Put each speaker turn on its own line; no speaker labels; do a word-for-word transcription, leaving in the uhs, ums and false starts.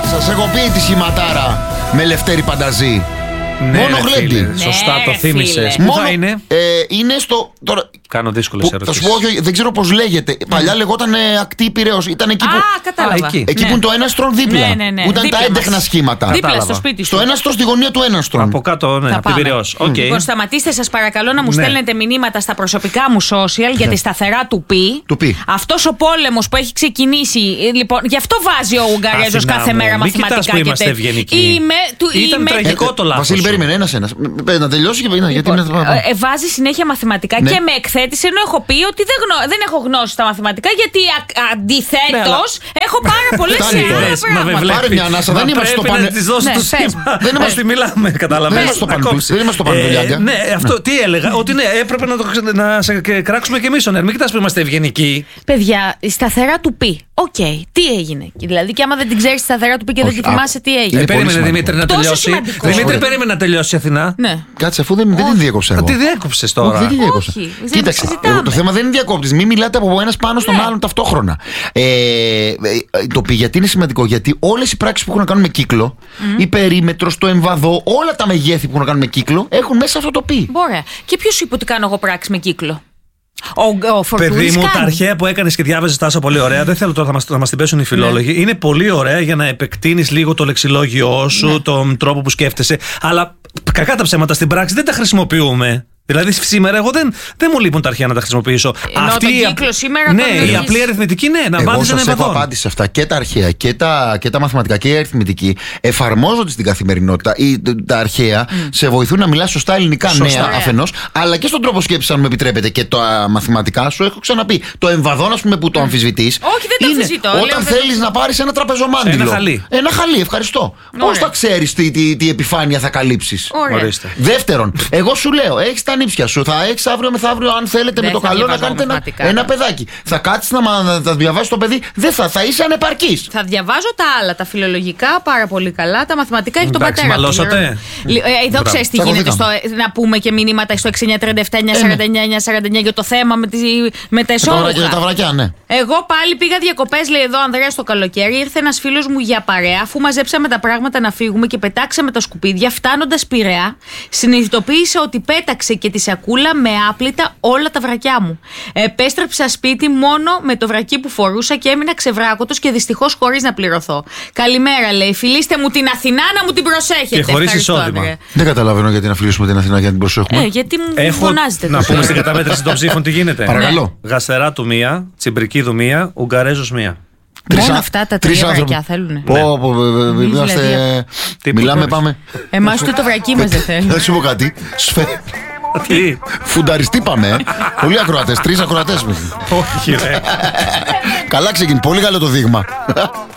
σας έχω πει τη σχηματάρα με Λευτέρη Πανταζή.
Ναι,
μόνο γλέντι.
Ναι, σωστά
ναι,
το θύμισες. Πού
Μόνο,
θα είναι?
Ε, είναι στο. Τώρα,
Κάνω δύσκολες ερωτήσεις.
Θα σου πω, όχι, δεν ξέρω πώς λέγεται. Mm. Παλιά λεγόταν Ακτή Πειραιώς. Ήταν εκεί που.
Α, κατάλαβα.
Α, εκεί.
Εκεί
Ναι.
που είναι το έναστρον δίπλα.
Ναι, ναι, ναι.
Που ήταν
Δίπλα
τα έντεχνα
μας.
σχήματα.
Δίπλα
Κατάλαβα.
στο σπίτι σου.
Στο έναστρο, στη γωνία του έναστρον.
Από κάτω, ναι,
Θα
από την
πάμε.
Πειραιώς.
Mm.
Okay.
Λοιπόν, σταματήστε σας παρακαλώ να μου
Ναι.
στέλνετε μηνύματα στα προσωπικά μου social για τη σταθερά του πι.
Του πι.
Αυτός ο πόλεμος που έχει ξεκινήσει. Λοιπόν, γι' αυτό βάζει ο Ουγγαρέζος
Αθηνά
κάθε
μου,
μέρα
μην κοιτάς
μαθηματικά
που
και
είμαστε
τέτοια.
ευγενικοί.
Είμαι, του,
Ήταν
είμαι,
τραγικό το λάθος.
Βασίλη,
σου.
περίμενε ένα-ένα. Να τελειώσει και να. Γιατί
Λοιπόν,
είναι.
ε, βάζει συνέχεια μαθηματικά
Ναι.
και με εκθέτησε ενώ έχω πει ότι δεν, γνω, δεν έχω γνώση στα μαθηματικά γιατί αντιθέτως έχω πάρα πολλές
Φτάνει
άλλα
τώρα.
Λες, μα δεν
πράγματα.
βλέπεις.
Πάρε μια ανάσα, δεν
Μα
είμαστε στο
πρέπει
πανε-
να της δώσεις
Ναι,
το
πες.
σήμα.
Δεν είμαστε-
Όσοι μιλάμε, καταλαβαίνεις.
Δεν είμαστε στο
Να
πανε-
κόψει.
δεν είμαστε στο Πανετολιάγκα.
Ε, Ναι, αυτό τι έλεγα. Ότι ναι, έπρεπε να, το, ξε- να σε κράξουμε και εμείς. Μην κοιτάς που είμαστε ευγενικοί.
Παιδιά, η σταθερά του πι. Οκ, τι έγινε. Δηλαδή, και άμα δεν την ξέρει τη σταθερά του πι και δεν
Όχι,
τη θυμάσαι, τι
είναι
έγινε.
Ε,
πολύ
περίμενε
σημαντικό.
Δημήτρη να
Τόσο
τελειώσει.
σημαντικό.
Δημήτρη,
Ωραία.
περίμενε να τελειώσει η Αθηνά.
Ναι.
Κάτσε, αφού δεν, δεν την διέκοψα εγώ.
Τι διέκοψες
Όχι,
τώρα.
δεν τη διέκοψα.
Όχι, δεν
Κοίταξε,
συζητάμε.
εγώ, το θέμα δεν είναι διακόπτη. Μην μιλάτε από ένα πάνω στον
Ναι.
άλλον ταυτόχρονα. Ε, ε, το πι γιατί είναι σημαντικό, γιατί όλες οι πράξεις που έχουν να κάνουν με κύκλο, η περίμετρος, το εμβαδό, όλα τα μεγέθη που έχουν να κάνουν με κύκλο, έχουν μέσα αυτό το πι.
Ωραία. Και ποιο είπε ότι κάνω εγώ πράξη με κύκλο. Ο, ο Φορτούνης
Παιδί μου,
κάνει.
τα αρχαία που έκανε και διάβαζε τόσο πολύ ωραία, δεν θέλω τώρα να μας, να μας την πέσουν οι φιλόλογοι. Είναι πολύ ωραία για να επεκτείνεις λίγο το λεξιλόγιό σου,
Ναι.
τον τρόπο που σκέφτεσαι. Αλλά κακά τα ψέματα στην πράξη δεν τα χρησιμοποιούμε. Δηλαδή σήμερα εγώ δεν, δεν μου λείπουν τα αρχαία να τα χρησιμοποιήσω.
Ενώ τον
η
κύκλο
απ-
σήμερα
Ναι,
τον
η
εννοείς.
απλή αριθμητική, ναι, να
Εγώ
βάζεις ένα
σας έχω
εμβαδόν.
απάντηση σε αυτά, και τα αρχαία και τα, και τα μαθηματικά και η αριθμητική εφαρμόζονται στην καθημερινότητα. Ή, τα αρχαία σε βοηθούν να μιλάς σωστά ελληνικά,
Σωστά.
νέα
Ωραία.
αφενός, αλλά και στον τρόπο σκέψης, αν μου επιτρέπετε. Και τα μαθηματικά σου έχω ξαναπεί. Το εμβαδόν, ας πούμε, που το αμφισβητείς.
Όχι, δεν το
είναι
αμφισβητώ, λέω,
Όταν
δεν
θέλεις
το-
να πάρεις ένα τραπεζομάντιλο.
Ένα χαλί.
Ένα χαλί, ευχαριστώ. Πώς θα ξέρεις τι, τι, τι επιφάνεια θα καλύψεις.
Ωραία.
Ορίστε.
Δεύτερον, εγώ σου λέω, έχεις τα νύψια σου. Θα έχεις αύριο μεθαύριο, αν θέλετε,
Δεν
με το
θα
καλό να
διαβάζω
κάνετε ένα,
μαθηματικά.
ένα παιδάκι. Θα κάτσεις να, μα- να τα διαβάσεις το παιδί, δεν θα, θα είσαι ανεπαρκής.
Θα διαβάζω τα άλλα, τα φιλολογικά πάρα πολύ καλά. Τα μαθηματικά έχει τον
Εντάξει,
πατέρα. του.
μαλώσατε.
Λι- ε, Εδώ
Μπράβο.
ξέρει τι γίνεται. Στο,
Τσακωθήκαμε.
να πούμε και μηνύματα στο έξι εννιά τρία επτά εννιά σαράντα εννιά εννιά σαράντα εννιά για το θέμα με, τη, με τα
Με τα βρακιά, τα
εσώρουχα.
βρακιά, ναι.
Εγώ πάλι πήγα διακοπές, λέει εδώ ο Ανδρέας, το καλοκαίρι. Ήρθε ένας φίλος μου για παρέα. Αφού μαζέψαμε τα πράγματα να φύγουμε και πετάξαμε τα σκουπίδια, φτάνοντας Πειραιά, συνειδητοποίησε ότι πέταξε και τη σακούλα με άπλυτα όλα τα βρακιά μου. Επέστρεψα σπίτι μόνο με το βρακί που φορούσα και έμεινα ξεβράκωτος και δυστυχώς χωρίς να πληρωθώ. Καλημέρα, λέει. Φιλήστε μου την Αθηνά να μου την προσέχετε.
Και χωρίς
Ευχαριστώ,
εισόδημα.
Ανδρέα.
Δεν καταλαβαίνω γιατί να φιλήσουμε την Αθηνά για να την προσέχουμε.
Ε, γιατί μου
Έχω
φωνάζετε
να
τόσο.
πούμε στην καταμέτρηση των ψήφων τι γίνεται.
Παρακαλώ.
Γαστερά του μία, Τσιμπρική του μία, Ουγγαρέζος μία.
Τρεις
Μόνο
α-
αυτά τα
τρεις
τρία
άνθρωποι.
βρακιά θέλουνε.
Πω, πω, ε, ε,
Εμείς
είμαστε.
δηλαδή.
Τι
Μιλάμε,
που
πάμε.
Εμάς ούτε το βρακί μας δεν θέλει.
Θα σου πω κάτι. Σφε-
Τι.
Φουνταριστή πάμε. ε. Πολλοί ακροατές, τρεις ακροατές.
Όχι, ρε.
Καλά ξεκινήσει. Πολύ καλό το δείγμα.